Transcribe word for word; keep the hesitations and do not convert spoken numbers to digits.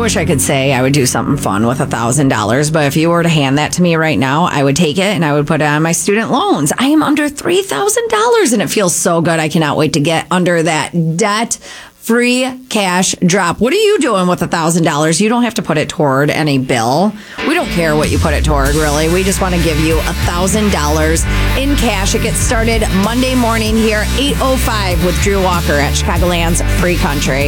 wish I could say I would do something fun with a thousand dollars, but if you were to hand that to me right now, I would take it and I would put it on my student loans. I am under three thousand dollars and it feels so good. I cannot wait to get under that debt free cash drop. What are you doing with a thousand dollars? You don't have to put it toward any bill. We don't care what you put it toward, really. We just want to give you a thousand dollars in cash. It gets started Monday morning here, eight oh five with Drew Walker at Chicagoland's Free Country.